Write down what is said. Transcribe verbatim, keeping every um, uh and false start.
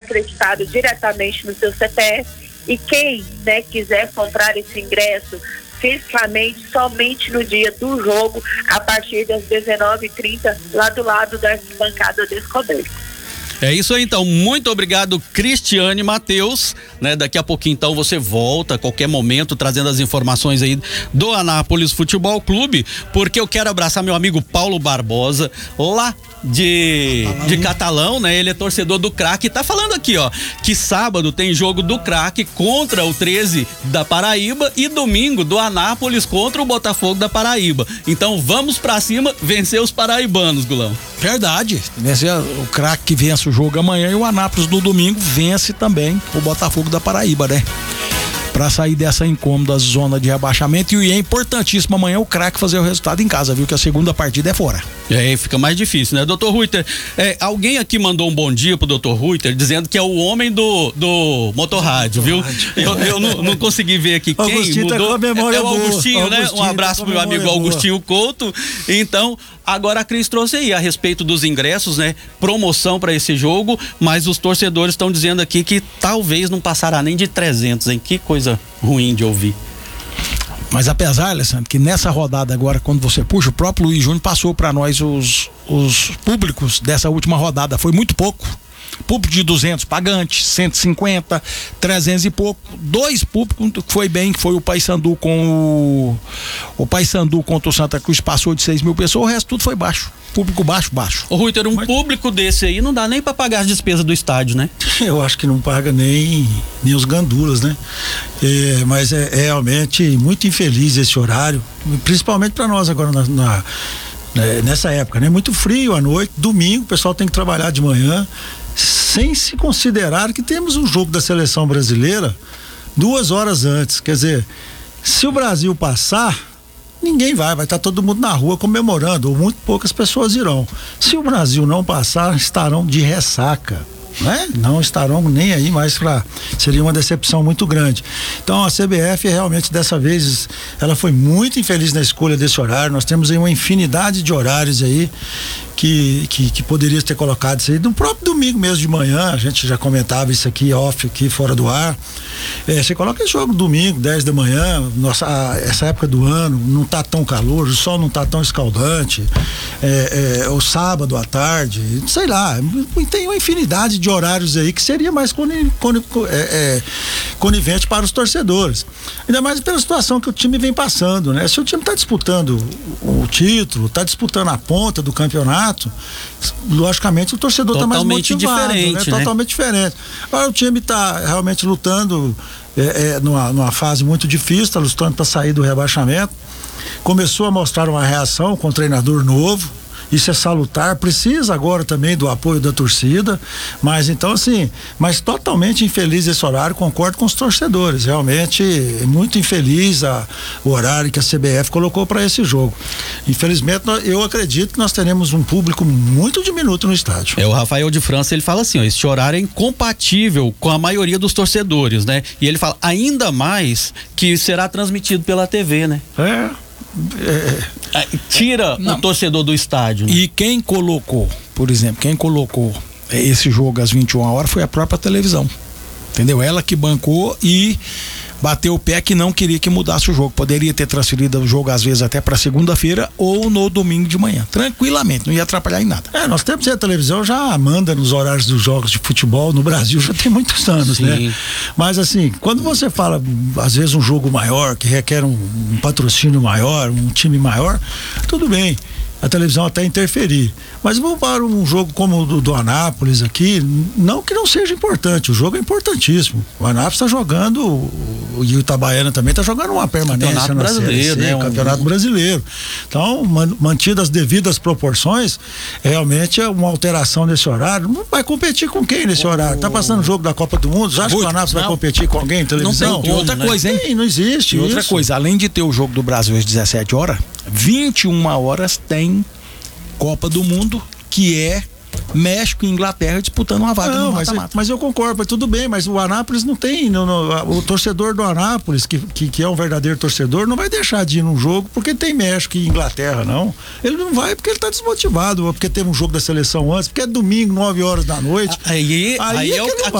acreditado diretamente no seu C P F. E quem, né, quiser comprar esse ingresso fisicamente, somente no dia do jogo, a partir das dezenove e trinta, lá do lado da arquibancada Descoberta. É isso aí, então. Muito obrigado, Cristiane Matheus, né? Daqui a pouquinho, então, você volta a qualquer momento trazendo as informações aí do Anápolis Futebol Clube, porque eu quero abraçar meu amigo Paulo Barbosa, lá de, de Catalão, né? Ele é torcedor do Craque, tá falando aqui, ó, que sábado tem jogo do Craque contra o treze da Paraíba e domingo do Anápolis contra o Botafogo da Paraíba. Então vamos pra cima, vencer os paraibanos, Gulão. Verdade, vencer o Craque que vence o jogo amanhã e o Anápolis no domingo vence também o Botafogo da Paraíba, né? Pra sair dessa incômoda zona de rebaixamento, e é importantíssimo amanhã o Craque fazer o resultado em casa, viu? Que a segunda partida é fora. E aí fica mais difícil, né? doutor Ruiter, é, alguém aqui mandou um bom dia pro doutor Ruiter, dizendo que é o homem do, do motorrádio, viu? Eu, eu não, não consegui ver aqui quem Augustinho mudou. Tá com a memória é o Augustinho, boa. né? Augustinho Um abraço tá pro meu amigo boa. Augustinho Couto. Então, agora a Cris trouxe aí a respeito dos ingressos, né? Promoção para esse jogo, mas os torcedores estão dizendo aqui que talvez não passará nem de trezentos, hein? Que coisa ruim de ouvir. Mas apesar, Alessandro, que nessa rodada agora, quando você puxa, o próprio Luiz Júnior passou para nós os, os públicos dessa última rodada, foi muito pouco. Público de duzentos pagantes, cento e cinquenta, trezentos e pouco. Dois públicos que foi bem, que foi o Paysandu com o o Paysandu contra o Santa Cruz, passou de seis mil pessoas, o resto tudo foi baixo. Público baixo, baixo. Ô Ruiter, um Mas... público desse aí não dá nem para pagar as despesas do estádio, né? Eu acho que não paga nem, nem os gandulas, né? É, mas é, é realmente muito infeliz esse horário, principalmente para nós agora na, na, nessa época, né? Muito frio à noite, domingo, o pessoal tem que trabalhar de manhã, sem se considerar que temos um jogo da seleção brasileira duas horas antes. Quer dizer, se o Brasil passar, ninguém vai, vai estar todo mundo na rua comemorando, ou muito poucas pessoas irão. Se o Brasil não passar, estarão de ressaca, né? Não estarão nem aí mais para, seria uma decepção muito grande. Então a C B F realmente dessa vez ela foi muito infeliz na escolha desse horário. Nós temos aí uma infinidade de horários aí que, que, que poderia ter colocado isso aí no próprio domingo mesmo de manhã. A gente já comentava isso aqui off, aqui fora do ar. É, você coloca esse jogo domingo, dez da manhã, nossa, a, essa época do ano não tá tão calor, o sol não tá tão escaldante, é, é, o sábado à tarde, sei lá, tem uma infinidade de horários aí que seria mais coni, coni, é, é, conivente para os torcedores, ainda mais pela situação que o time vem passando, né? Se o time tá disputando o, o título, tá disputando a ponta do campeonato, logicamente o torcedor está mais motivado, diferente, né? né? Totalmente diferente. Agora o time está realmente lutando é, é, numa, numa fase muito difícil, está lutando para sair do rebaixamento. Começou a mostrar uma reação com o treinador novo. Isso é salutar, precisa agora também do apoio da torcida, mas então assim, mas totalmente infeliz esse horário, concordo com os torcedores, realmente é muito infeliz a, o horário que a C B F colocou para esse jogo. Infelizmente eu acredito que nós teremos um público muito diminuto no estádio. É, o Rafael de França, ele fala assim, ó, esse horário é incompatível com a maioria dos torcedores, né? E ele fala ainda mais que será transmitido pela T V, né? É. É, tira Não. o torcedor do estádio, né? E quem colocou, por exemplo, quem colocou esse jogo às vinte e uma horas foi a própria televisão, entendeu? Ela que bancou e bateu o pé que não queria que mudasse o jogo. Poderia ter transferido o jogo às vezes até para segunda-feira ou no domingo de manhã, tranquilamente, não ia atrapalhar em nada. É, nós temos a televisão já manda nos horários dos jogos de futebol no Brasil já tem muitos anos, Sim. né? Mas assim, quando você fala às vezes um jogo maior que requer um, um patrocínio maior, um time maior, tudo bem. A televisão até interferir, mas vamos para um jogo como o do, do Anápolis aqui, não que não seja importante, o jogo é importantíssimo. O Anápolis está jogando, o, o Itabaiana também está jogando uma permanência campeonato na brasileiro, Série C, né? Campeonato um... brasileiro. Então, man, mantidas as devidas proporções, realmente é uma alteração nesse horário. Não vai competir com quem nesse horário? Está passando o jogo da Copa do Mundo, já acha que o Anápolis vai competir com alguém em televisão? Não tem como, outra né? coisa, hein? Tem, não existe. E outra isso. coisa, além de ter o jogo do Brasil às dezessete horas, vinte e uma horas tem Copa do Mundo, que é México e Inglaterra disputando uma vaga não, no mas, mata-mata. mas eu concordo, mas tudo bem, mas o Anápolis não tem, no, no, o torcedor do Anápolis, que, que, que é um verdadeiro torcedor, não vai deixar de ir num jogo porque tem México e Inglaterra, não. Ele não vai porque ele tá desmotivado, ou porque teve um jogo da seleção antes, porque é domingo, nove horas da noite. Aí, aí, aí é o,